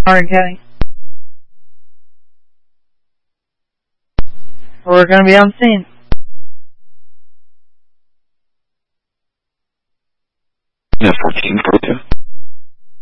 Hardin County. We're going to be on scene. Yeah, 1442.